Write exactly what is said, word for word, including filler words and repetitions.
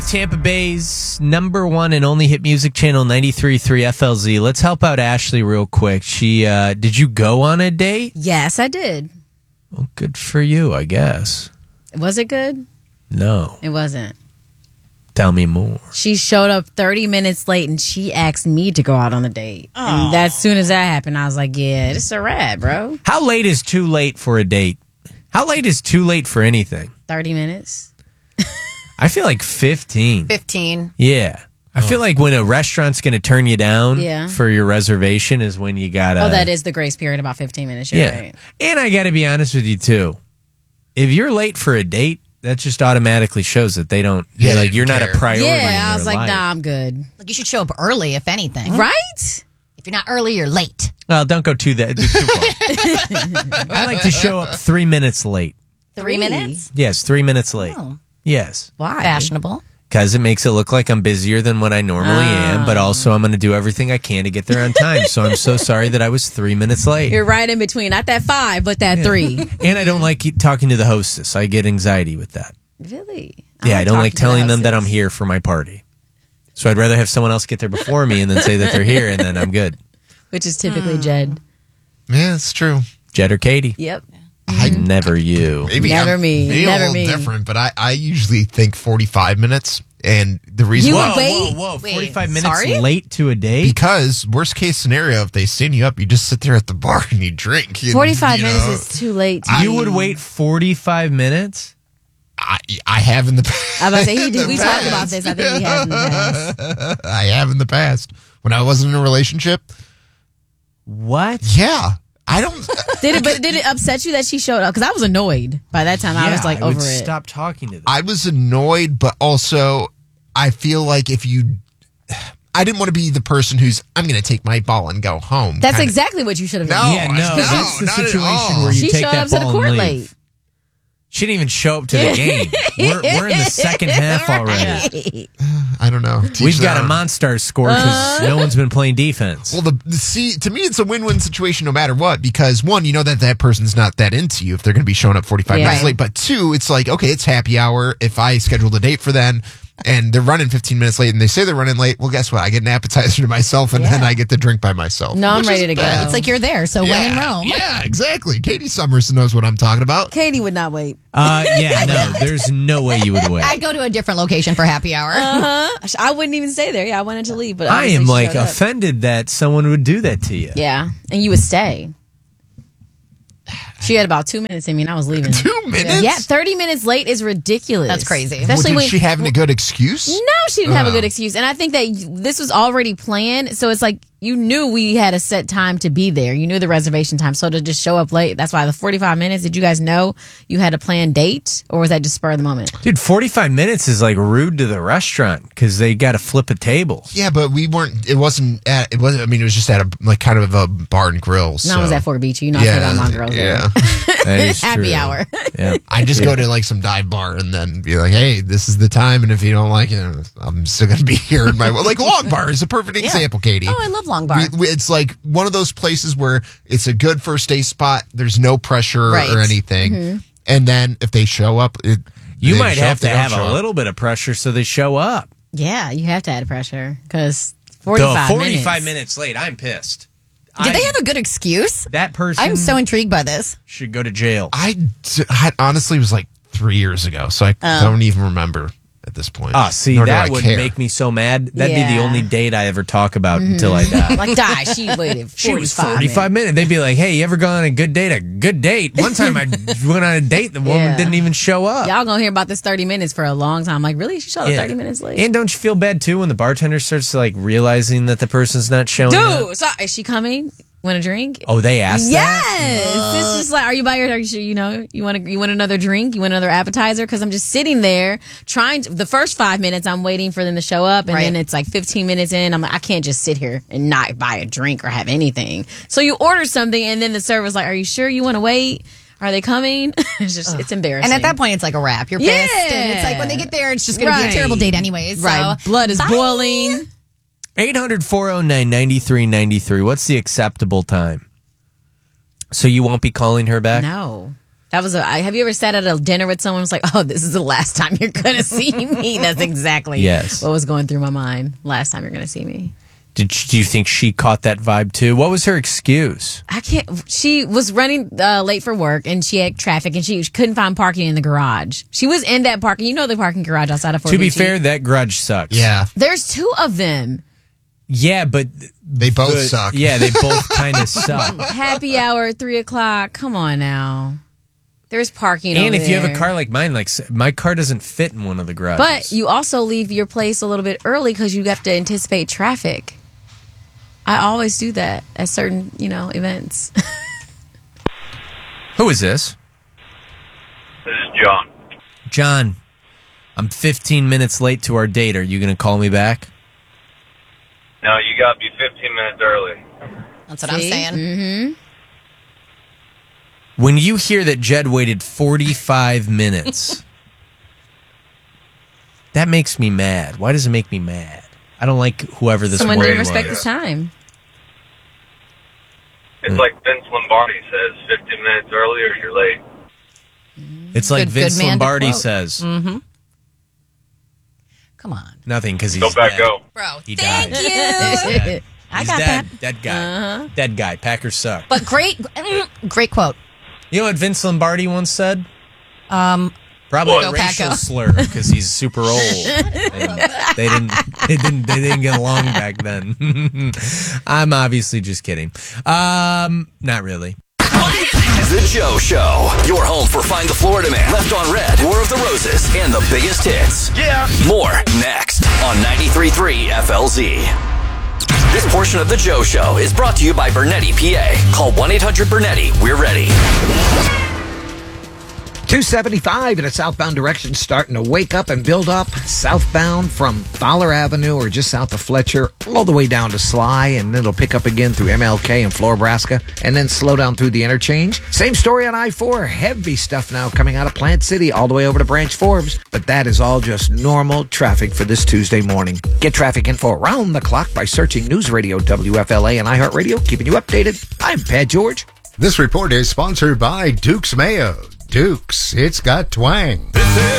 Tampa Bay's number one and only hit music channel, ninety-three point three F L Z. Let's help out Ashley real quick. She uh, did you go on a date? Yes, I did. Well, good for you, I guess. Was it good? No. It wasn't. Tell me more. She showed up thirty minutes late and she asked me to go out on the date. Oh. And as soon as that happened, I was like, yeah, this is a wrap, bro. How late is too late for a date? How late is too late for anything? thirty minutes. I feel like fifteen. fifteen. Yeah. I feel like when a restaurant's going to turn you down Yeah. for your reservation is when you got to... Oh, that is the grace period, about fifteen minutes. You're Yeah. right. And I got to be honest with you, too. If you're late for a date, that just automatically shows that they don't... Yeah, like, they you're not care. a priority in Yeah, I their was like, life. nah, I'm good. Like, you should show up early, if anything. Right? If you're not early, you're late. Well, don't go too that too far. I like to show up three minutes late. Three minutes? Yes, three minutes late. Oh. Yes. Why? Fashionable. Because it makes it look like I'm busier than what I normally am, but also I'm going to do everything I can to get there on time. So I'm so sorry that I was three minutes late. You're right in between. Not that five, but that three. And I don't like keep talking to the hostess. I get anxiety with that. Really? Yeah, I don't like talking to the telling them that I'm hostess. here for my party. So I'd rather have someone else get there before me and then say that they're here, and then I'm good. Which is typically Jed. Yeah, it's true. Jed or Katie? Yep. I Never you. maybe Never I'm, me. maybe Never a little me. different, but I, I usually think forty-five minutes, and the reason You why would wait? whoa, whoa. Wait, forty-five minutes sorry? late to a date? because worst case scenario, if they stand you up, you just sit there at the bar and you drink. and, forty-five you minutes know, is too late. To You me. would wait forty-five minutes? I, I have in the past. I was about to say, he did. In We the talked past. about this. I think we have in the past. I have in the past when I wasn't in a relationship. What? Yeah, I don't. Did it? But did it upset you that she showed up? Because I was annoyed by that time. I was like I would over it. stop talking to them. I was annoyed, but also I feel like if you, I didn't want to be the person who's I'm going to take my ball and go home. That's kinda- exactly what you should have No, done. yeah, no, no, that's the not at situation all. where you She take showed that up to the ball court and leave. late. She didn't even show up to the game. We're, we're in the second half already. I don't know. Teach We've got their a own. Monstars score because no one's been playing defense. Well, the, the see to me, it's a win-win situation no matter what. Because one, you know that that person's not that into you if they're going to be showing up forty-five Yeah. minutes late. But two, it's like okay, it's happy hour. If I scheduled a date for then and they're running fifteen minutes late and they say they're running late, well, guess what? I get an appetizer to myself and then I get to drink by myself. No, I'm which ready is to go. bad. It's like you're there, so when in Rome. Yeah, exactly. Katie Summers knows what I'm talking about. Katie would not wait. Uh, yeah, no, there's no way you would wait. I'd go to a different location for happy hour. Uh huh. I wouldn't even stay there. Yeah, I wanted to leave, but I obviously am she like showed up. offended that someone would do that to you. Yeah, and you would stay. She had about two minutes in me, and I was leaving. Two minutes? Yeah, thirty minutes late is ridiculous. That's crazy. Well, Especially did when she having a good excuse? No, she didn't have a Oh. good excuse. And I think that you- this was already planned. So it's like you knew we had a set time to be there. You knew the reservation time. So to just show up late, that's why the forty-five minutes, did you guys know you had a planned date? Or was that just spur of the moment? Dude, forty-five minutes is like rude to the restaurant because they got to flip a table. Yeah, but we weren't. It wasn't. At, it wasn't. I mean, it was just at a like kind of a bar and grill. No, So. I was at Fort Beach. You know, I Yeah, said all my girls there. yeah. That is Happy true. hour. Yeah. I just go to like some dive bar and then be like, "Hey, this is the time, and if you don't like it, I'm still gonna be here." In my like Long Bar is a perfect example, Katie. Oh, I love Long Bar. We- we- it's like one of those places where it's a good first day spot. There's no pressure Right. or anything, Mm-hmm. and then if they show up, it, You they might show up, have to they don't have show a up. little bit of pressure so they show up. Yeah, you have to add pressure because The forty-five, forty-five minutes. minutes late, I'm pissed. Did I- they have a good excuse? that person I'm so intrigued by this. should go to jail. I, d- I honestly was like three years ago, so I don't even remember at this point. Ah, see, Nor do that I would care. make me so mad. That'd be the Yeah. only date I ever talk about until I die. Like, die. She waited She was forty-five forty-five minutes. They'd be like, hey, you ever gone on a good date? A good date? One time I went on a date, the woman Yeah. didn't even show up. Y'all gonna hear about this thirty minutes for a long time. Like, really? She showed up Yeah. thirty minutes late? And don't you feel bad too when the bartender starts like realizing that the person's not showing up? Dude, so is she coming? Want a drink? Oh, they asked Yes. that? It's just like, are you by your? Are you sure? You know, you want to? You want another drink? You want another appetizer? Because I'm just sitting there trying. To, the first five minutes, I'm waiting for them to show up, and Right. then it's like fifteen minutes in. I'm like, I can't just sit here and not buy a drink or have anything. So you order something, and then the server's like, "Are you sure you want to wait? Are they coming?" It's just, it's embarrassing. And at that point, it's like a wrap. You're Yeah. pissed. And it's like when they get there, it's just going to be Right. a terrible date anyways. So. right, blood is Bye. boiling. eight hundred, four oh nine, nine three nine three. What's the acceptable time? So you won't be calling her back? No. That was a. I- Have you ever sat at a dinner with someone who's like, "Oh, this is the last time you're gonna see me"? That's exactly Yes. what was going through my mind. Last time you're gonna see me. Did do you think she caught that vibe too? What was her excuse? I can't. She was running uh, late for work, and she had traffic, and she couldn't find parking in the garage. She was in that parking. You know the parking garage outside of Fort To be Beach. fair, that grudge sucks. Yeah, There's two of them. Yeah, but they both the- suck. Yeah, they both kind of suck. Happy hour, three o'clock. Come on now. There's parking. And over if you have there. a car like mine, like s- my car doesn't fit in one of the garages. But you also leave your place a little bit early because you have to anticipate traffic. I always do that at certain, you know, events. Who is this? This is John. John, I'm fifteen minutes late to our date. Are you going to call me back? No, you got to be fifteen minutes early. That's what I'm See? saying. Mm-hmm. When you hear that Jed waited forty-five minutes, that makes me mad. Why does it make me mad? I don't like whoever this Someone word didn't was. respect his time. It's like Vince Lombardi says, fifteen minutes early or you're late. It's like Good- Vince good man to Lombardi quote. says. Mm-hmm. Come on. Nothing because he's Go back, dead. go. Bro, He thank died. you. He's dead. I He's got dead. that. Dead guy. Uh-huh. Dead guy. Packers suck. But great, great quote. You know what Vince Lombardi once said? Um, Probably What? a Go racial Paco. slur because he's super old. And they didn't. They didn't. They didn't get along back then. I'm obviously just kidding. Um, not really. The Joe Show. Your home for Find the Florida Man, Left on Red, War of the Roses, and the biggest hits. Yeah. More next on ninety-three point three F L Z. This portion of The Joe Show is brought to you by Bernetti P A. Call one eight hundred Bernetti. We're ready. two seventy-five in a southbound direction starting to wake up and build up southbound from Fowler Avenue or just south of Fletcher all the way down to Sly, and then it'll pick up again through M L K and Florabraska and then slow down through the interchange. Same story on I four. Heavy stuff now coming out of Plant City all the way over to Branch Forbes, but that is all just normal traffic for this Tuesday morning. Get traffic info around the clock by searching News Radio W F L A and iHeartRadio, keeping you updated. I'm Pat George. This report is sponsored by Duke's Mayo. Duke's, it's got twang.